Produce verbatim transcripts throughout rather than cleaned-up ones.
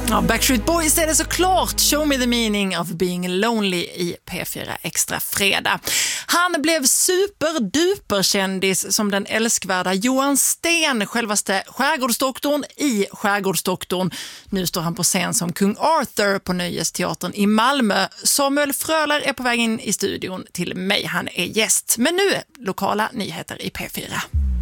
Ja, Backstreet Boys är det såklart. Show me the meaning of being lonely i P fyra Extra fredag. Han blev superduperkändis som den älskvärda Johan Sten, självaste skärgårdsdoktorn i Skärgårdsdoktorn. Nu står han på scen som kung Arthur på Nöjesteatern i Malmö. Samuel Fröler är på väg in i studion till mig. Han är gäst. Men nu lokala nyheter i P fyra.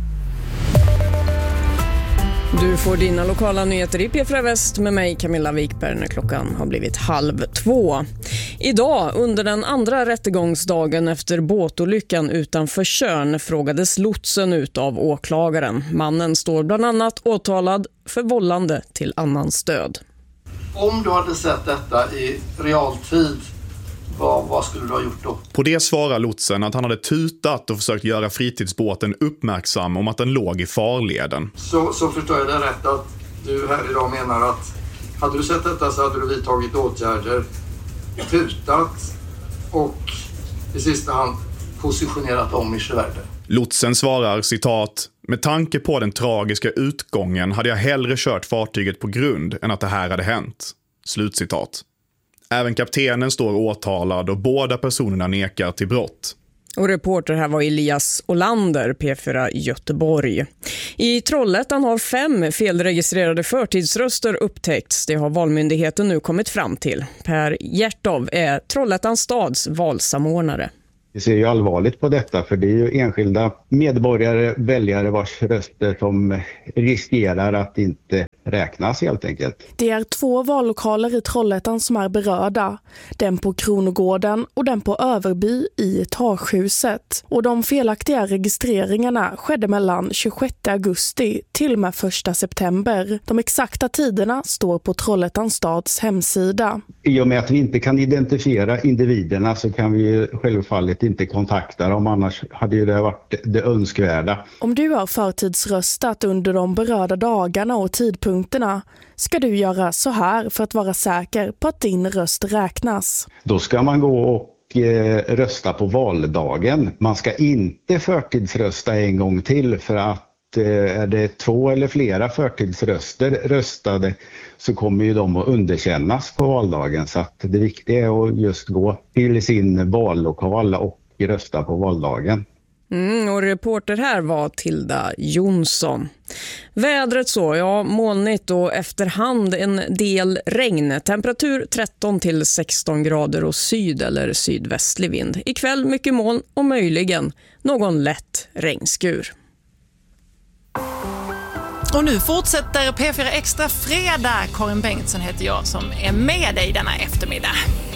Du får dina lokala nyheter i P fyra Väst med mig Camilla Wikberg när klockan har blivit halv två. Idag under den andra rättegångsdagen efter båtolyckan utanför Tjörn frågades lotsen ut av åklagaren. Mannen står bland annat åtalad för vållande till annans död. Om du hade sett detta i realtid, Vad, vad skulle du ha gjort då? På det svarar lotsen att han hade tutat och försökt göra fritidsbåten uppmärksam om att den låg i farleden. Så, så förstår jag det rätt att du här idag menar att hade du sett detta så hade du vidtagit åtgärder, tutat och i sista hand positionerat om i sjövärden. Lotsen svarar citat: med tanke på den tragiska utgången hade jag hellre kört fartyget på grund än att det här hade hänt. Slutcitat. Även kaptenen står åtalad och båda personerna nekar till brott. Och reporter här var Elias Olander, P fyra Göteborg. I Trollhättan har fem felregistrerade förtidsröster upptäckts. Det har valmyndigheten nu kommit fram till. Per Hjärtov är Trollhättans stads valsamordnare. Vi ser ju allvarligt på detta, för det är ju enskilda medborgare, väljare vars röster som riskerar att inte räknas helt enkelt. Det är två vallokaler i Trollhättan som är berörda. Den på Kronogården och den på Överby i Etagehuset. Och de felaktiga registreringarna skedde mellan tjugosjätte augusti till med första september. De exakta tiderna står på Trollhättans stads hemsida. I och med att vi inte kan identifiera individerna så kan vi ju självfallet inte kontakta dem, annars hade ju det varit det önskvärda. Om du har förtidsröstat under de berörda dagarna och tidpunkterna ska du göra så här för att vara säker på att din röst räknas. Då ska man gå och eh, rösta på valdagen. Man ska inte förtidsrösta en gång till, för att eh, är det två eller flera förtidsröster röstade så kommer ju de att underkännas på valdagen. Så att det viktiga är att just gå till sin vallokal och rösta på valdagen. Mm, och reporter här var Tilda Jonsson. Vädret så, ja, molnigt och efterhand en del regn. Temperatur tretton till sexton grader och syd- eller sydvästlig vind. Ikväll mycket moln och möjligen någon lätt regnskur. Och nu fortsätter P fyra Extra fredag. Karin Bengtsson heter jag som är med dig denna eftermiddag.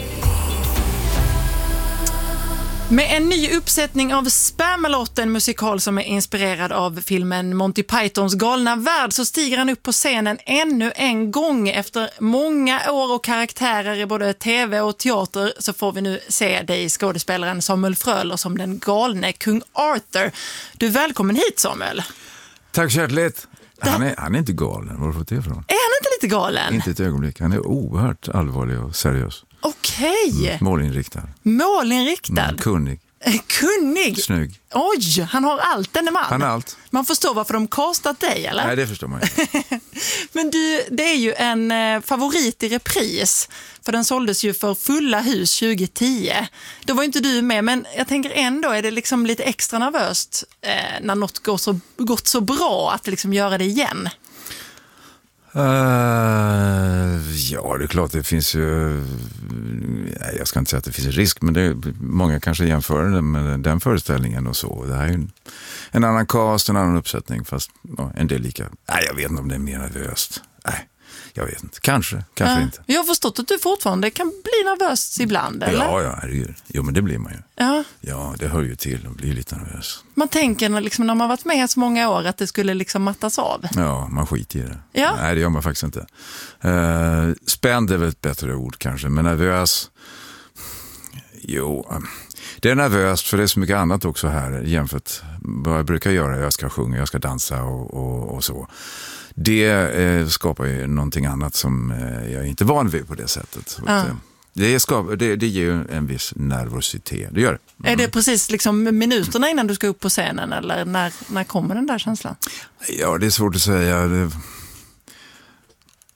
Med en ny uppsättning av Spamalot, en musikal som är inspirerad av filmen Monty Pythons galna värld, så stiger han upp på scenen ännu en gång. Efter många år och karaktärer i både tv och teater så får vi nu se dig, skådespelaren Samuel Fröler, som den galne kung Arthur. Du är välkommen hit, Samuel. Tack så hjärtligt. Han är, han är inte galen. Var får det ifrån? Är han inte lite galen? Inte ett ögonblick. Han är oerhört allvarlig och seriös. Okej. Mm, målinriktad. Målinriktad. Mm, kunnig. Kunnig? Snygg. Oj, han har allt, den är man. Han har allt. Man förstår varför de kastat dig, eller? Nej, det förstår man inte. Men du, det är ju en eh, favorit i repris. För den såldes ju för fulla hus tjugo tio. Då var inte du med, men jag tänker ändå är det liksom lite extra nervöst eh, när något går så, gått så bra att liksom göra det igen. Uh, ja, det är klart det finns ju, jag ska inte säga att det finns en risk, men det, många kanske jämför det med den föreställningen och så. Det här är ju en, en annan cast, en annan uppsättning, fast ja, en del lika. Nej, jag vet inte om det är mer nervöst. Nej, jag vet inte. Kanske, kanske ja, inte. Jag har förstått att du fortfarande kan bli nervös ibland, eller? Ja, ja, herregud. Jo, men det blir man ju. Ja, ja det hör ju till att bli lite nervös. Man tänker liksom, när man varit med så många år att det skulle liksom mattas av. Ja, man skiter i det. Ja. Nej, det gör man faktiskt inte. Uh, spänd är väl ett bättre ord kanske, men nervös... Jo, det är nervöst för det är så mycket annat också här jämfört vad jag brukar göra. Jag ska sjunga, jag ska dansa och, och, och så. Det eh, skapar ju någonting annat som eh, jag är inte van vid på det sättet. Ja. Det, skapar, det, det ger ju en viss nervositet, det gör det. Mm. Är det precis liksom minuterna innan du ska upp på scenen eller när, när kommer den där känslan? Ja, det är svårt att säga. Det,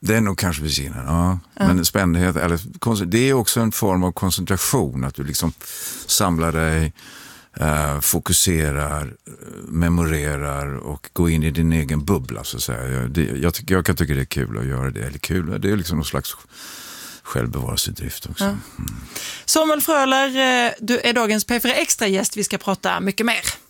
Det är nog kanske besinnen, ja. ja. Men spändhet, eller, det är också en form av koncentration. Att du liksom samlar dig, eh, fokuserar, memorerar och går in i din egen bubbla, så att säga. Det, jag, tycker, jag kan tycka det är kul att göra det. Eller kul, det är liksom någon slags självbevarelsedrift också. Ja. Mm. Samuel Fröler, du är dagens P fyra Extra-gäst. Vi ska prata mycket mer.